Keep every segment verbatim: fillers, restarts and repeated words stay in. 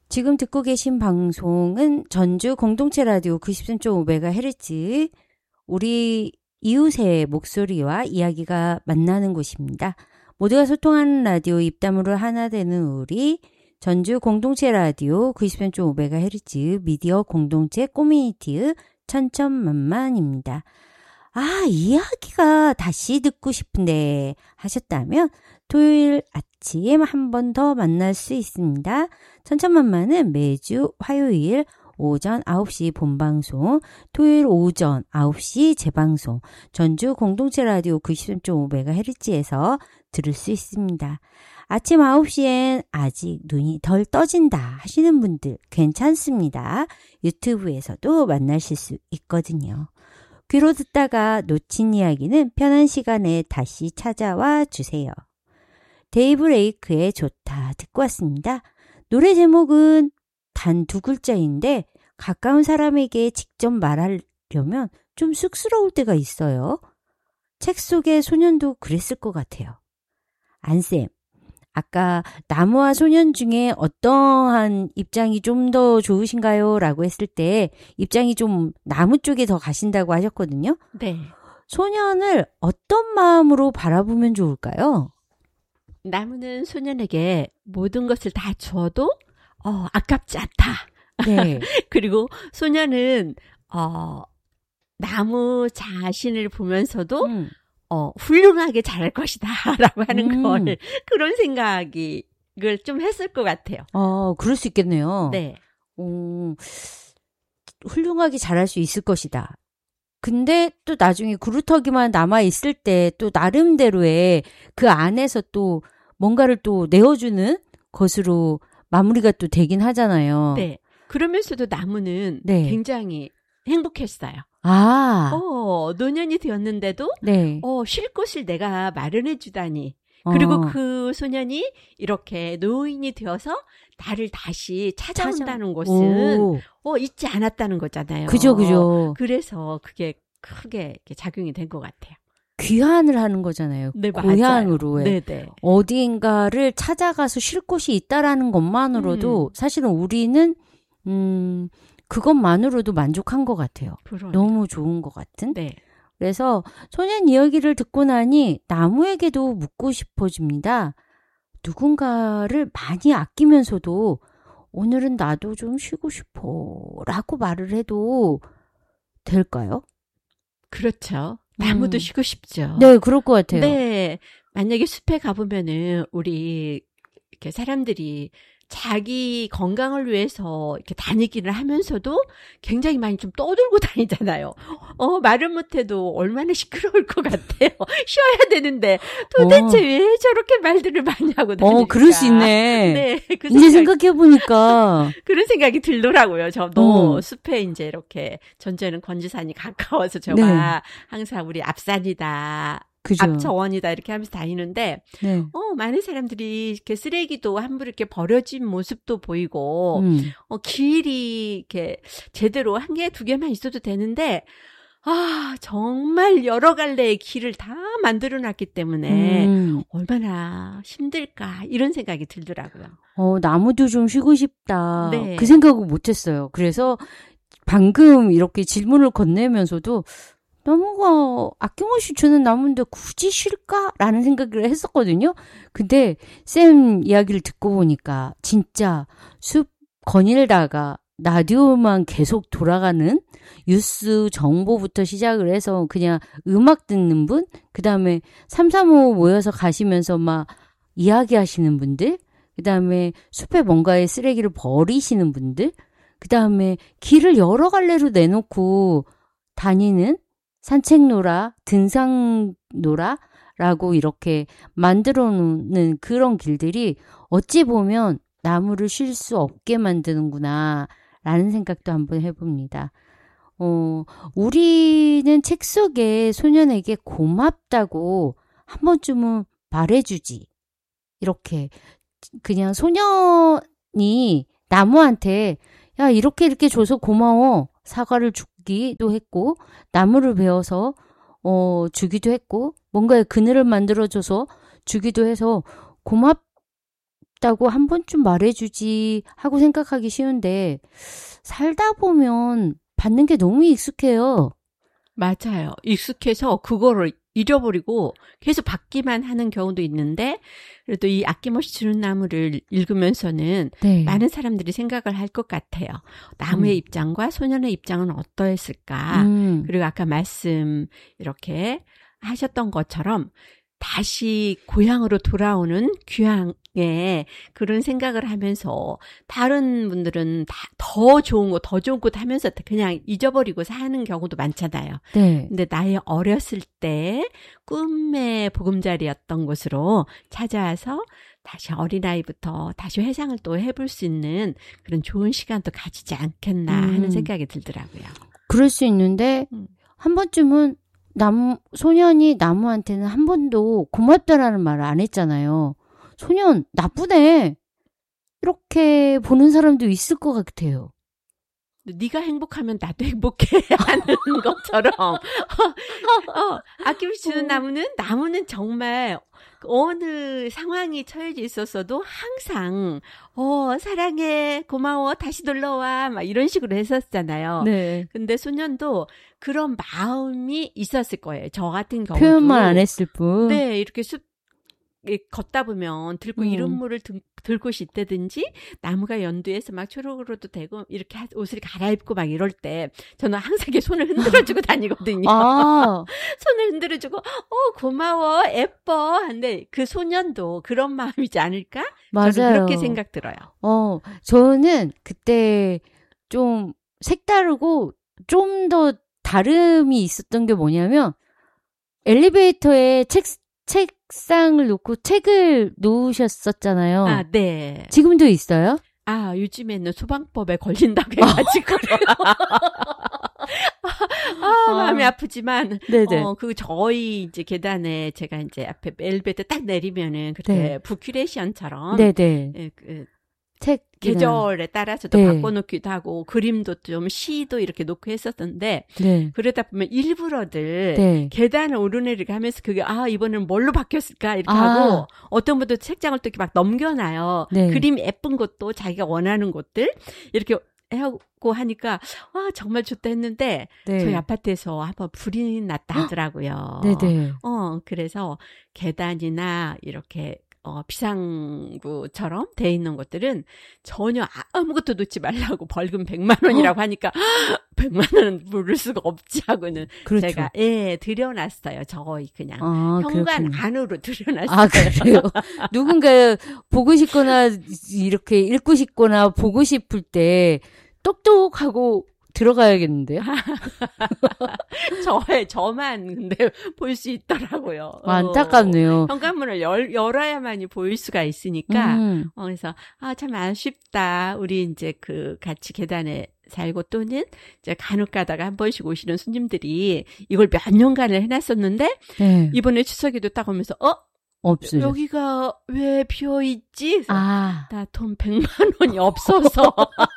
지금 듣고 계신 방송은 전주 공동체 라디오 구십삼 점 오 메가헤르츠 우리 이웃의 목소리와 이야기가 만나는 곳입니다. 모두가 소통하는 라디오 입담으로 하나 되는 우리 전주 공동체 라디오 구십삼 점 오 메가헤르츠 미디어 공동체 커뮤니티 천천만만입니다. 아, 이야기가 다시 듣고 싶은데 하셨다면 토요일 아침 한 번 더 만날 수 있습니다. 천천만만은 매주 화요일 오전 아홉 시 본방송, 토요일 오전 아홉 시 재방송, 전주 공동체 라디오 구십삼 점 오 메가헤르츠에서 들을 수 있습니다. 아침 아홉 시엔 아직 눈이 덜 떠진다 하시는 분들 괜찮습니다. 유튜브에서도 만나실 수 있거든요. 귀로 듣다가 놓친 이야기는 편한 시간에 다시 찾아와 주세요. 데이브 레이크의 좋다 듣고 왔습니다. 노래 제목은 단 두 글자인데 가까운 사람에게 직접 말하려면 좀 쑥스러울 때가 있어요. 책 속의 소년도 그랬을 것 같아요. 안쌤, 아까 나무와 소년 중에 어떠한 입장이 좀 더 좋으신가요? 라고 했을 때 입장이 좀 나무 쪽에 더 가신다고 하셨거든요. 네. 소년을 어떤 마음으로 바라보면 좋을까요? 나무는 소년에게 모든 것을 다 줘도 어, 아깝지 않다. 네. 그리고 소년은 어, 나무 자신을 보면서도 음. 어, 훌륭하게 잘할 것이다 라고 하는 음. 걸 그런 생각이 을 좀 했을 것 같아요. 어, 그럴 수 있겠네요. 네. 어, 훌륭하게 잘할 수 있을 것이다. 근데 또 나중에 구루터기만 남아있을 때 또 나름대로의 그 안에서 또 뭔가를 또 내어주는 것으로 마무리가 또 되긴 하잖아요. 네. 그러면서도 나무는 네. 굉장히 행복했어요. 아. 어, 노년이 되었는데도 네. 어, 쉴 곳을 내가 마련해 주다니. 그리고 어. 그 소년이 이렇게 노인이 되어서 나를 다시 찾아온다는 찾아... 것은 오. 어, 잊지 않았다는 거잖아요. 그죠, 그죠. 그래서 그게 크게 이렇게 작용이 된 것 같아요. 귀환을 하는 거잖아요. 네, 고향으로. 네네. 어디인가를 찾아가서 쉴 곳이 있다라는 것만으로도 음. 사실은 우리는 음 그것만으로도 만족한 것 같아요. 그러니까. 너무 좋은 것 같은. 네. 그래서 소년 이야기를 듣고 나니 나무에게도 묻고 싶어집니다. 누군가를 많이 아끼면서도 오늘은 나도 좀 쉬고 싶어 라고 말을 해도 될까요? 그렇죠. 나무도 음. 쉬고 싶죠. 네, 그럴 것 같아요. 네. 만약에 숲에 가보면은 우리 이렇게 사람들이 자기 건강을 위해서 이렇게 다니기를 하면서도 굉장히 많이 좀 떠들고 다니잖아요. 어, 말을 못해도 얼마나 시끄러울 것 같아요. 쉬어야 되는데 도대체 어. 왜 저렇게 말들을 많이 하고 다니까. 어, 그럴 수 있네. 네. 그 이제 생각해보니까. 그런 생각이 들더라고요. 저도 어. 숲에 이제 이렇게 전주에는 권지산이 가까워서 제가 네. 항상 우리 앞산이다. 그죠. 앞정원이다 이렇게 하면서 다니는데 네. 어 많은 사람들이 이렇게 쓰레기도 함부로 이렇게 버려진 모습도 보이고 음. 어 길이 이렇게 제대로 한 개 두 개만 있어도 되는데 아 정말 여러 갈래의 길을 다 만들어 놨기 때문에 음. 얼마나 힘들까 이런 생각이 들더라고요. 어 나무도 좀 쉬고 싶다. 네. 그 생각을 못했어요. 그래서 방금 이렇게 질문을 건네면서도 나무가 아낌없이 주는 나무인데 굳이 쉴까라는 생각을 했었거든요. 근데 쌤 이야기를 듣고 보니까 진짜 숲 거닐다가 라디오만 계속 돌아가는 뉴스 정보부터 시작을 해서 그냥 음악 듣는 분, 그 다음에 삼삼오오 모여서 가시면서 막 이야기하시는 분들, 그 다음에 숲에 뭔가의 쓰레기를 버리시는 분들, 그 다음에 길을 여러 갈래로 내놓고 다니는 산책로라, 등산로라라고 이렇게 만들어 놓는 그런 길들이 어찌 보면 나무를 쉴 수 없게 만드는구나 라는 생각도 한번 해봅니다. 어, 우리는 책 속에 소년에게 고맙다고 한 번쯤은 말해주지. 이렇게 그냥 소년이 나무한테 야 이렇게 이렇게 줘서 고마워. 사과를 주기도 했고 나무를 베어서 어, 주기도 했고 뭔가의 그늘을 만들어줘서 주기도 해서 고맙 싶다고 한 번쯤 말해주지 하고 생각하기 쉬운데 살다 보면 받는 게 너무 익숙해요. 맞아요. 익숙해서 그거를 잊어버리고 계속 받기만 하는 경우도 있는데 그래도 이 아낌없이 주는 나무를 읽으면서는 네. 많은 사람들이 생각을 할 것 같아요. 나무의 음. 입장과 소년의 입장은 어떠했을까? 음. 그리고 아까 말씀 이렇게 하셨던 것처럼 다시 고향으로 돌아오는 귀향에 그런 생각을 하면서 다른 분들은 다 더 좋은 거, 더 좋은 곳 하면서 그냥 잊어버리고 사는 경우도 많잖아요. 네. 근데 나의 어렸을 때 꿈의 보금자리였던 곳으로 찾아와서 다시 어린아이부터 다시 회상을 또 해볼 수 있는 그런 좋은 시간도 가지지 않겠나 하는 음. 생각이 들더라고요. 그럴 수 있는데 음. 한 번쯤은 나무 소년이 나무한테는 한 번도 고맙다라는 말을 안 했잖아요. 소년 나쁘네. 이렇게 보는 사람도 있을 것 같아요. 네가 행복하면 나도 행복해 하는 것처럼 어, 아낌없이 주는 나무는 나무는 정말 어느 상황이 처해져 있었어도 항상 어 사랑해 고마워 다시 놀러와 막 이런 식으로 했었잖아요. 네. 근데 소년도 그런 마음이 있었을 거예요. 저 같은 경우도 표현만 안 했을 뿐. 네 이렇게 숲 걷다 보면 들고 음. 이런 물을 들, 들고 싶다든지 나무가 연두에서 막 초록으로도 되고 이렇게 옷을 갈아입고 막 이럴 때 저는 항상 이렇게 손을 흔들어주고 다니거든요. 아. 손을 흔들어주고 어 고마워 예뻐 근데 그 소년도 그런 마음이지 않을까? 맞아요. 저는 그렇게 생각 들어요. 어, 저는 그때 좀 색다르고 좀 더 다름이 있었던 게 뭐냐면 엘리베이터에 책 책상을 놓고 책을 놓으셨었잖아요. 아, 네. 지금도 있어요? 아, 요즘에는 소방법에 걸린다고 해가지고. 아, 마음이 아프지만. 네네. 어, 그, 저희 이제 계단에 제가 이제 앞에 엘리베이터 딱 내리면은 그때 네. 부큐레이션처럼. 네네. 예, 그, 책. 계절에 따라서도 네. 바꿔놓기도 하고, 그림도 좀 시도 이렇게 놓고 했었는데, 네. 그러다 보면 일부러들 네. 계단을 오르내리게 하면서 그게, 아, 이번에는 뭘로 바뀌었을까? 이렇게 아. 하고, 어떤 분도 책장을 또 이렇게 막 넘겨놔요. 네. 그림 예쁜 것도 자기가 원하는 것들, 이렇게 하고 하니까, 와, 정말 좋다 했는데, 네. 저희 아파트에서 한번 불이 났다 하더라고요. 네네. 어, 그래서 계단이나 이렇게 어, 비상구처럼 돼 있는 것들은 전혀 아무것도 놓지 말라고 벌금 백만 원이라고 하니까 백만 원은 부를 수가 없지 하고는 그렇죠. 제가 예 들여놨어요. 저희 그냥 아, 현관 그렇군요. 안으로 들여놨어요. 아, 그래요? 누군가 보고 싶거나 이렇게 읽고 싶거나 보고 싶을 때 똑똑하고 들어가야겠는데요? 저의 저만 근데 볼 수 있더라고요. 아, 안타깝네요. 어, 현관문을 열, 열어야만이 보일 수가 있으니까 음. 어, 그래서 아, 참 아쉽다. 우리 이제 그 같이 계단에 살고 또는 이제 간혹 가다가 한 번씩 오시는 손님들이 이걸 몇 년간을 해놨었는데 네. 이번에 추석에도 딱 오면서 어? 없어요. 여기가 왜 비어있지? 아. 나 돈 백만 원이 없어서.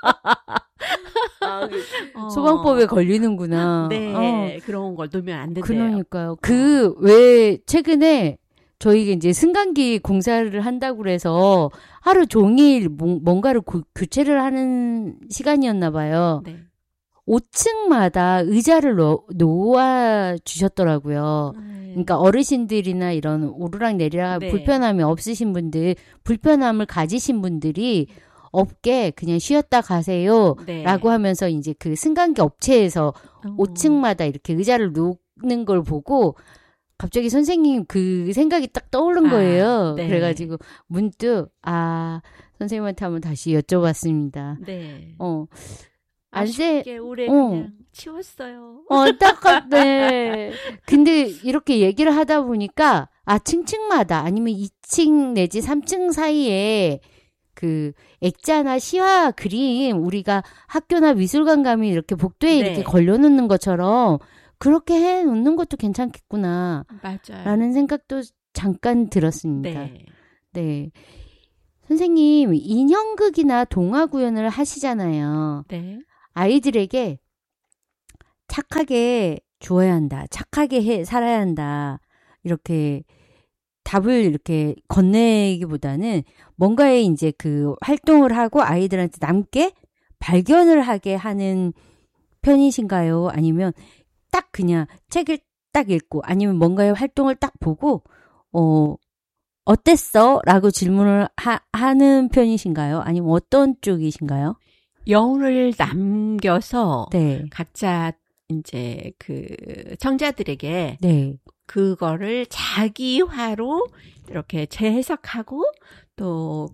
아, 어. 소방법에 걸리는구나. 네, 어. 그런 걸 놓으면 안 된대요. 그러니까요. 그, 왜, 최근에 저희가 이제 승강기 공사를 한다고 그래서 하루 종일 뭔가를 고, 교체를 하는 시간이었나 봐요. 네. 오 층마다 의자를 놓, 놓아 주셨더라고요. 네. 그러니까 어르신들이나 이런 오르락 내리락 네. 불편함이 없으신 분들, 불편함을 가지신 분들이 없게 그냥 쉬었다 가세요. 네. 라고 하면서 이제 그 승강기 업체에서 어. 오 층마다 이렇게 의자를 놓는 걸 보고 갑자기 선생님 그 생각이 딱 떠오른 아, 거예요. 네. 그래가지고 문득, 아, 선생님한테 한번 다시 여쭤봤습니다. 네. 어. 안세, 아쉽게 올해 어. 그냥 치웠어요. 어, 안타깝네. 근데 이렇게 얘기를 하다 보니까, 아, 층층마다 아니면 이 층 내지 삼 층 사이에 그 액자나 시와 그림 우리가 학교나 미술관 가면 이렇게 복도에 네. 이렇게 걸려놓는 것처럼 그렇게 해 놓는 것도 괜찮겠구나. 맞아요. 라는 생각도 잠깐 들었습니다. 네. 네. 선생님, 인형극이나 동화 구연을 하시잖아요. 네. 아이들에게 착하게 주어야 한다. 착하게 해, 살아야 한다. 이렇게 답을 이렇게 건네기보다는 뭔가에 이제 그 활동을 하고 아이들한테 남게 발견을 하게 하는 편이신가요? 아니면 딱 그냥 책을 딱 읽고 아니면 뭔가의 활동을 딱 보고 어 어땠어? 라고 질문을 하, 하는 편이신가요? 아니면 어떤 쪽이신가요? 여운을 남겨서 네. 각자 이제 그 청자들에게 네. 그거를 자기화로 이렇게 재해석하고 또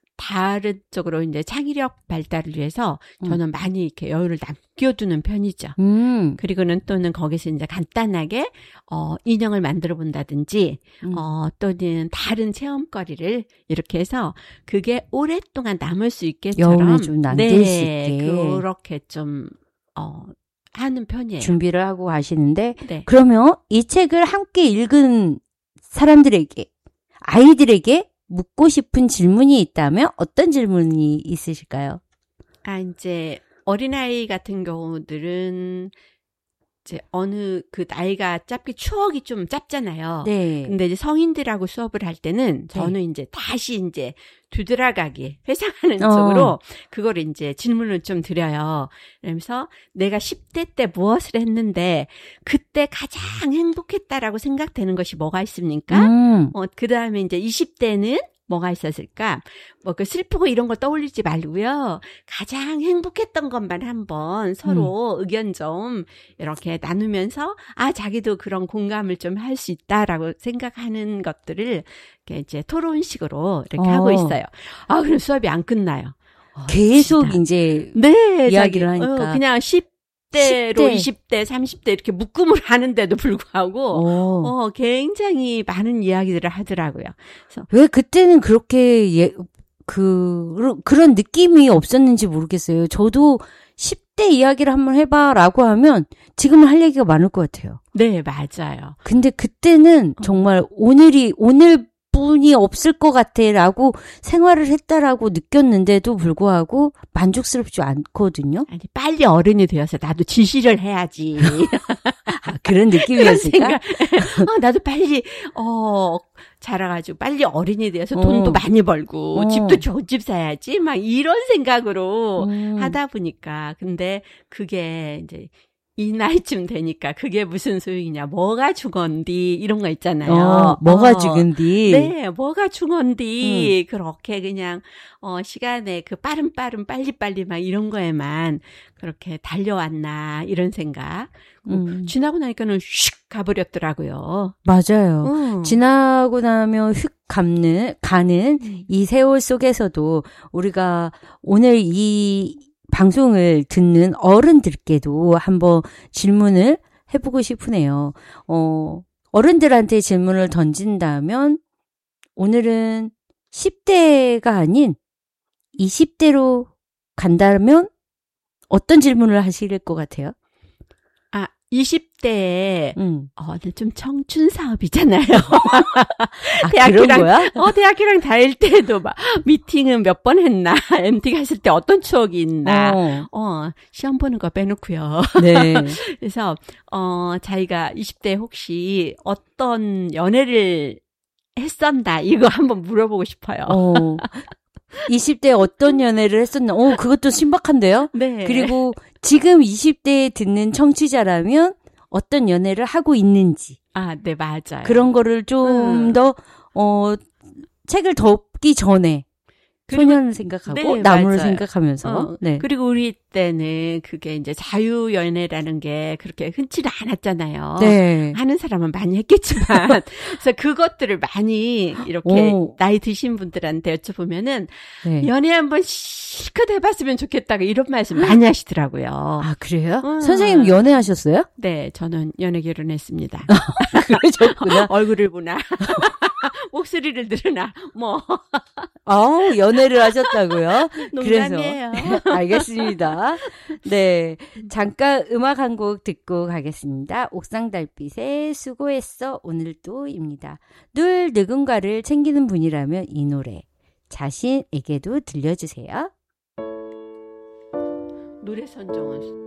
다른 쪽으로 이제 창의력 발달을 위해서 저는 음. 많이 이렇게 여유를 남겨두는 편이죠. 음. 그리고는 또는 거기서 이제 간단하게 어 인형을 만들어 본다든지 음. 어 또는 다른 체험거리를 이렇게 해서 그게 오랫동안 남을 수 있게처럼 여운을 좀 남길 네, 수 있게 그렇게 좀 어 하는 편이에요. 준비를 하고 가시는데 네. 그러면 이 책을 함께 읽은 사람들에게 아이들에게 묻고 싶은 질문이 있다면 어떤 질문이 있으실까요? 아, 이제 어린아이 같은 경우들은 이제 어느 그 나이가 짧게 추억이 좀 짧잖아요. 네. 근데 이제 성인들하고 수업을 할 때는 저는 네. 이제 다시 이제 되돌아가기, 회상하는 어. 쪽으로 그걸 이제 질문을 좀 드려요. 그러면서 내가 십 대 때 무엇을 했는데 그때 가장 행복했다라고 생각되는 것이 뭐가 있습니까? 음. 어, 그 다음에 이제 이십 대는 뭐가 있었을까? 뭐 그 슬프고 이런 거 떠올리지 말고요. 가장 행복했던 것만 한번 서로 음. 의견 좀 이렇게 나누면서 아 자기도 그런 공감을 좀 할 수 있다라고 생각하는 것들을 이렇게 이제 토론식으로 이렇게 어. 하고 있어요. 아 그럼 수업이 안 끝나요. 어, 계속 진짜. 이제 네, 이야기를 자기, 하니까 어, 그냥 십 대로 이십 대, 삼십 대 이렇게 묶음을 하는데도 불구하고 오. 어 굉장히 많은 이야기들을 하더라고요. 그래서 왜 그때는 그렇게 예, 그 그런 느낌이 없었는지 모르겠어요. 저도 십 대 이야기를 한번 해봐라고 하면 지금은 할 얘기가 많을 것 같아요. 네, 맞아요. 근데 그때는 정말 오늘이 오늘 분이 없을 것 같아라고 생활을 했다라고 느꼈는데도 불구하고 만족스럽지 않거든요. 아니 빨리 어른이 되어서 나도 지시를 해야지. 아, 그런 느낌이었을까? 어, 나도 빨리 어 자라가지고 빨리 어른이 되어서 돈도 어. 많이 벌고 어. 집도 좋은 집 사야지 막 이런 생각으로 음. 하다 보니까 근데 그게 이제 이 나이쯤 되니까 그게 무슨 소용이냐. 뭐가 죽언디 이런 거 있잖아요. 어, 뭐가 어, 죽은디. 네. 뭐가 죽언디. 음. 그렇게 그냥 어 시간에 그 빠른 빠른 빨리빨리 막 이런 거에만 그렇게 달려왔나 이런 생각. 음. 지나고 나니까는 슉 가버렸더라고요. 맞아요. 음. 지나고 나면 휙 감는 가는 이 세월 속에서도 우리가 오늘 이 방송을 듣는 어른들께도 한번 질문을 해보고 싶으네요. 어, 어른들한테 질문을 던진다면 오늘은 십 대가 아닌 이십 대로 간다면 어떤 질문을 하실 것 같아요? 아, 이십 대에 음. 어, 좀 청춘 사업이잖아요. 아, 대학교랑, 그런 거야? 어, 대학교랑 다닐 때도 막 미팅은 몇 번 했나, 엠티 갔을 때 어떤 추억이 있나, 어, 어 시험 보는 거 빼놓고요. 네. 그래서 어, 자기가 이십 대 혹시 어떤 연애를 했었나 이거 한번 물어보고 싶어요. 어. 이십 대 어떤 연애를 했었나? 어, 그것도 신박한데요? 네. 그리고 지금 이십 대에 듣는 청취자라면 어떤 연애를 하고 있는지. 아, 네, 맞아요. 그런 거를 좀 더, 음. 어, 책을 덮기 전에 소년을 생각하고 네, 나무를 맞아요. 생각하면서. 어, 네. 그리고 우리 때는 그게 이제 자유연애라는 게 그렇게 흔치는 않았잖아요. 네. 하는 사람은 많이 했겠지만. 그래서 그것들을 많이 이렇게 오. 나이 드신 분들한테 여쭤보면은 네. 연애 한번 실컷 해봤으면 좋겠다고 이런 말씀 많이 하시더라고요. 아, 그래요? 음. 선생님 연애하셨어요? 네, 저는 연애 결혼했습니다. 그러셨구나. 얼굴을 보나. 목소리를 들으나 뭐. 아우 연애를 하셨다고요? 농담이에요. 그래서 알겠습니다. 네, 잠깐 음악 한 곡 듣고 가겠습니다. 옥상달빛의 수고했어 오늘도입니다. 늘 누군가를 챙기는 분이라면 이 노래 자신에게도 들려주세요. 노래 선정은